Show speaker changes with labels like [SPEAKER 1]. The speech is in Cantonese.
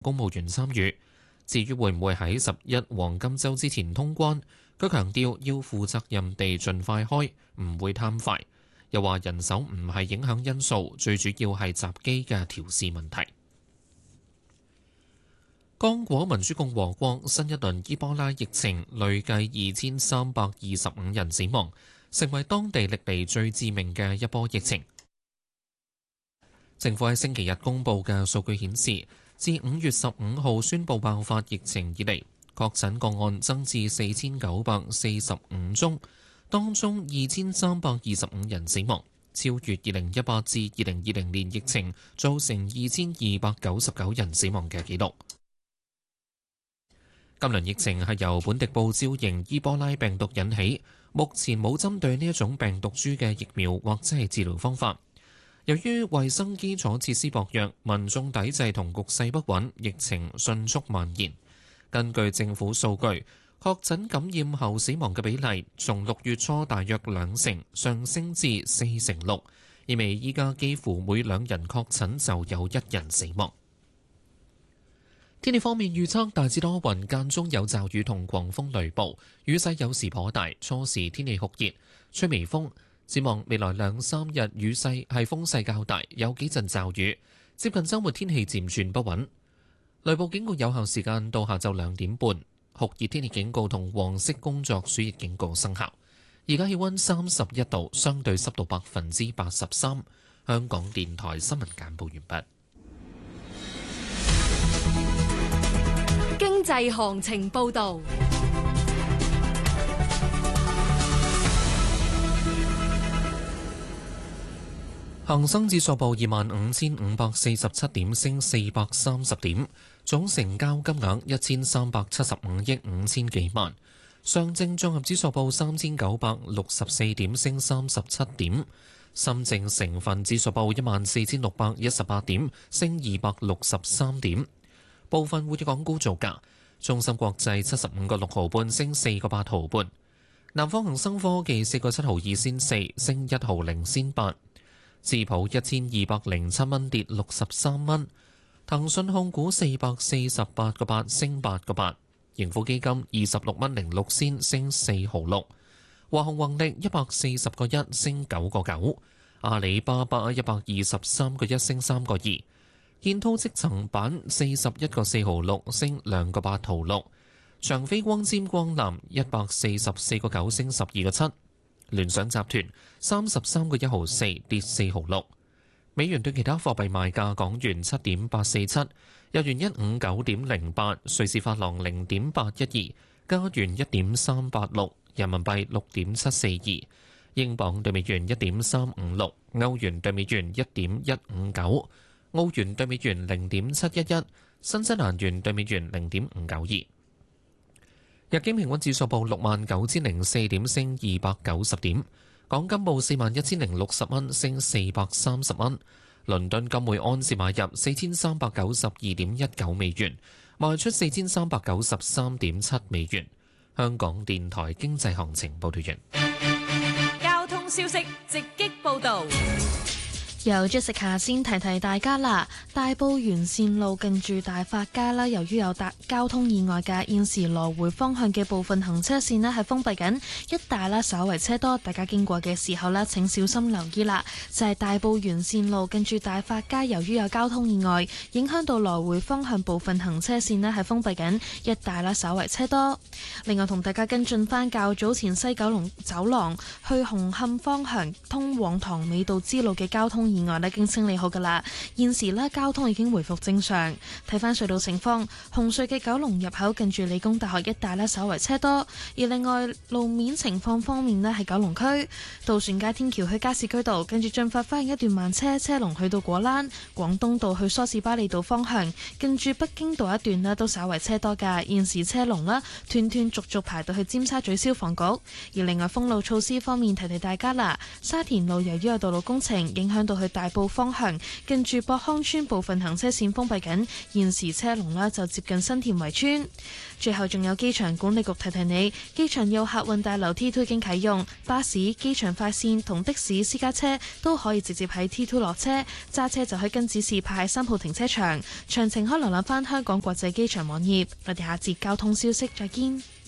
[SPEAKER 1] 公務員參與。至於會唔會喺11黃金週之前通關，佢強調要負責任地盡快開，唔會貪快。又話人手唔係影響因素，最主要係閘機嘅調試問題。剛果民主共和國新一輪伊波拉疫情累計2325人死亡，成為當地歷嚟最致命嘅一波疫情。政府喺星期日公布嘅數據顯示，自5月15號宣布爆發疫情以嚟，確診個案增至4945宗，當中2325人死亡，超越2018至2020年疫情造成2299人死亡嘅紀錄。今輪疫情係由本迪布招型伊波拉病毒引起，目前冇針對呢一種病毒株嘅疫苗或者係治療方法。由於衛生基礎設施薄弱、民眾抵制同局勢不穩，疫情迅速蔓延。根據政府數據，確診感染後死亡嘅比例從6月初大約2成上升至4成6，意味依家幾乎每2人確診就有1人死亡。天氣方面預測大致多雲，間中有驟雨同狂風雷暴，雨勢有時頗大，初時天氣酷熱，吹微風。展望未來2-3日雨勢係風勢較大，有幾陣驟雨。接近週末天氣漸轉不穩，雷暴警告有效時間到下晝2點半，酷熱天氣警告同黃色工作暑熱警告生效。而家氣溫31度，相對濕度83%。香港電台新聞簡報完畢。
[SPEAKER 2] 經濟行情報導。
[SPEAKER 1] 恒生指數報25,547點，升430點，總成交金額1375億5千幾萬。上證綜合指數報3964點，升37點。深證成分指數報14,618點，升263點。部分活躍港股造價：中芯國際75個6毫半，升4個8毫半；南方恒生科技4個7毫2仙4，升1毫0仙8；智普1207蚊，跌63蚊；騰訊控股448個8，升8個8；盈富基金26蚊06仙，升4毫6；華虹宏力140個1，升9個9；阿里巴巴123個1，升3個2。建滔積層板41個4毫6，升2個8毫6；長飛光纖光纜144個9，升12個7；聯想集團33個1毫4，跌4毫6。美元對其他貨幣賣價：港元7.847，日元159.08，瑞士法郎0.812，加元1.386，人民幣6.742，英鎊對美元1.356，歐元對美元1.159。澳元對美元0.711，新西蘭元對美元0.592。日經平均指數報69,004點，升290點。港金報41,060蚊，升430蚊。倫敦金每安士買入4,392.19美元，賣出4,393.7美元。香港電台經濟行情報道完。
[SPEAKER 2] 交通消息直擊報導。
[SPEAKER 3] 由 Jessica 先提提大家啦，大埔沿線路近住大發街啦，由於有交通意外嘅，現時來回方向嘅部分行車線呢係封閉緊，一帶啦稍為車多，大家經過嘅時候呢請小心留意啦。就係大埔沿線路近住大發街，由於有交通意外，影響到來回方向部分行車線呢係封閉緊，一帶啦稍為車多。另外同大家跟進翻較早前西九龍走廊去紅磡方向通往塘尾道支路嘅交通意外呢已經清理好噶啦，現時呢交通已經回復正常。睇翻隧道情況，紅隧嘅九龍入口近住理工大學一帶呢稍為車多，而另外路面情況方面呢，喺九龍區渡船街天橋去加士居道，跟住進發花園一段慢車，車龍去到果欄；廣東道去梳士巴利道方向，近住北京道一段呢都稍為車多噶，現時車龍啦斷斷續續排到去尖沙咀消防局。而另外封路措施方面，提提大家啦，沙田路由於有道路工程影響到去大埔方向，近住博康村部分行車線封閉緊，現時車龍呢就接近新田圍村。最後仲有機場管理局提提你，機場右客運大樓 T2 已經啟用，巴士、機場快線同的士、私家車都可以直接喺 T2 落車，揸車就可以跟指示泊喺3號停車場。詳情可瀏覽返香港國際機場網頁。我哋下節交通消息再見。